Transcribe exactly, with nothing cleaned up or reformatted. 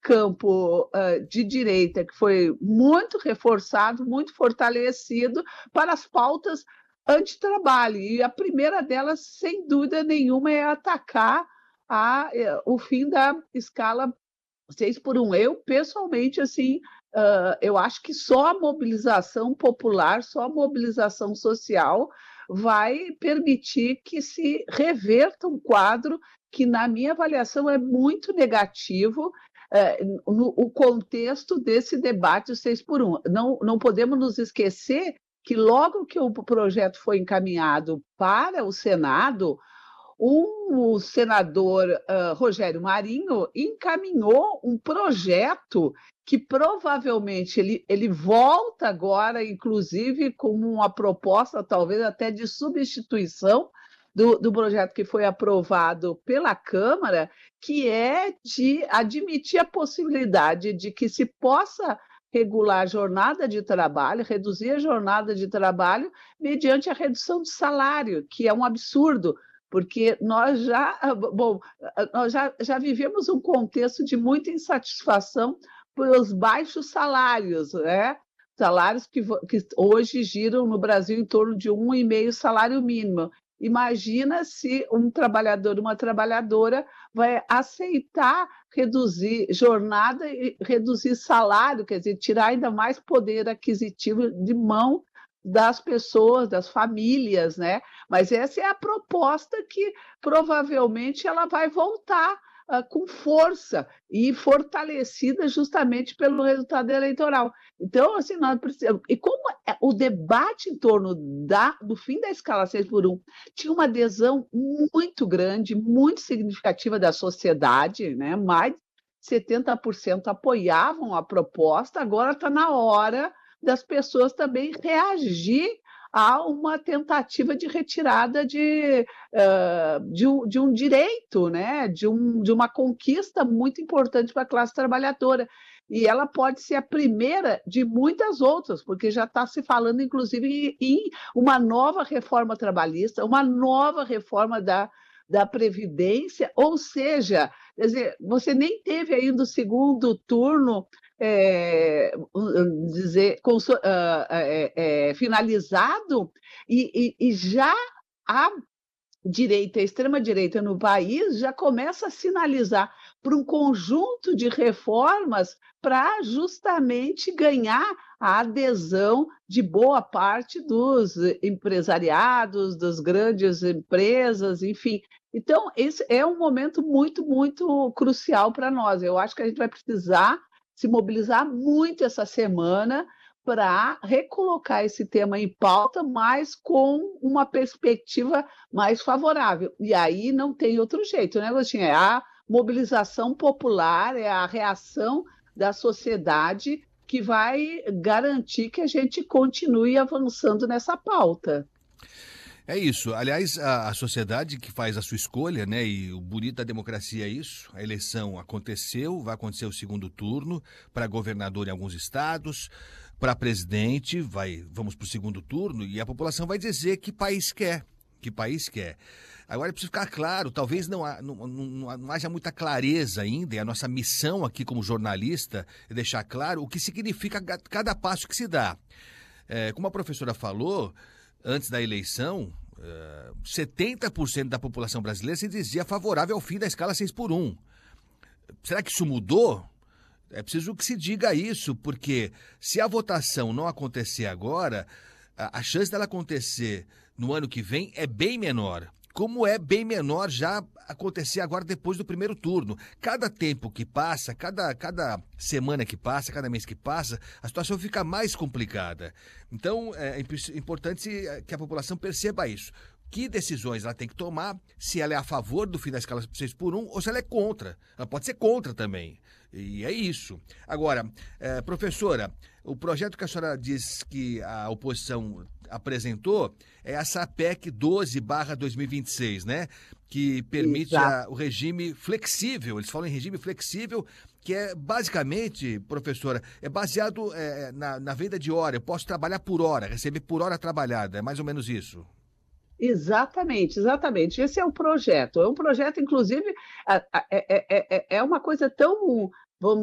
campo uh, de direita, que foi muito reforçado, muito fortalecido para as pautas antitrabalho. E a primeira delas, sem dúvida nenhuma, é atacar a, o fim da escala seis por um. Eu, pessoalmente, assim, uh, eu acho que só a mobilização popular, só a mobilização social vai permitir que se reverta um quadro que, na minha avaliação, é muito negativo, uh, no o contexto desse debate seis por um. Não, não podemos nos esquecer que logo que o projeto foi encaminhado para o Senado, o senador uh, Rogério Marinho encaminhou um projeto que provavelmente ele, ele volta agora, inclusive, como uma proposta, talvez até de substituição do, do projeto que foi aprovado pela Câmara, que é de admitir a possibilidade de que se possa regular a jornada de trabalho, reduzir a jornada de trabalho mediante a redução de salário, que é um absurdo, porque nós já, bom, nós já, já vivemos um contexto de muita insatisfação pelos baixos salários, né? Salários que, que hoje giram no Brasil em torno de um e meio salário mínimo. Imagina se um trabalhador, uma trabalhadora vai aceitar reduzir jornada e reduzir salário, quer dizer, tirar ainda mais poder aquisitivo de mão das pessoas, das famílias, né? Mas essa é a proposta que provavelmente ela vai voltar uh, com força e fortalecida justamente pelo resultado eleitoral. Então, assim, nós precisamos... E como o debate em torno da, do fim da escala seis por um tinha uma adesão muito grande, muito significativa da sociedade, né? Mais de setenta por cento apoiavam a proposta, agora está na hora das pessoas também reagir a uma tentativa de retirada de, uh, de, um, de um direito, né? de, um, de uma conquista muito importante para a classe trabalhadora. E ela pode ser a primeira de muitas outras, porque já está se falando, inclusive, em uma nova reforma trabalhista, uma nova reforma da, da Previdência, ou seja, quer dizer, você nem teve ainda o segundo turno É, dizer, conso, uh, é, é, finalizado, e, e, e já a direita, a extrema-direita no país já começa a sinalizar para um conjunto de reformas para justamente ganhar a adesão de boa parte dos empresariados, das grandes empresas, enfim. Então, esse é um momento muito, muito crucial para nós. Eu acho que a gente vai precisar se mobilizar muito essa semana para recolocar esse tema em pauta, mas com uma perspectiva mais favorável. E aí não tem outro jeito, né, Agostinho? É a mobilização popular, é a reação da sociedade que vai garantir que a gente continue avançando nessa pauta. É isso. Aliás, a, a sociedade que faz a sua escolha, né? E o bonito da democracia é isso. A eleição aconteceu, vai acontecer o segundo turno para governador em alguns estados, para presidente, vai, vamos para o segundo turno e a população vai dizer que país quer, que país quer. Agora, precisa ficar claro, talvez não, não, não, não haja muita clareza ainda, e a nossa missão aqui como jornalista é deixar claro o que significa cada passo que se dá. É, como a professora falou, antes da eleição, uh, setenta por cento da população brasileira se dizia favorável ao fim da escala seis por um. Será que isso mudou? É preciso que se diga isso, porque se a votação não acontecer agora, a, a chance dela acontecer no ano que vem é bem menor. Como é bem menor já acontecer agora depois do primeiro turno. Cada tempo que passa, cada, cada semana que passa, cada mês que passa, a situação fica mais complicada. Então, é importante que a população perceba isso. Que decisões ela tem que tomar, se ela é a favor do fim da escala seis por um ou se ela é contra. Ela pode ser contra também. E é isso. Agora, é, professora, o projeto que a senhora diz que a oposição apresentou é essa P E C doze barra dois mil e vinte e seis, né? Que permite a, o regime flexível. Eles falam em regime flexível, que é basicamente, professora, é baseado é, na, na venda de hora. Eu posso trabalhar por hora, receber por hora trabalhada. É mais ou menos isso. Exatamente, exatamente. Esse é o projeto. É um projeto, inclusive, é, é, é, é uma coisa tão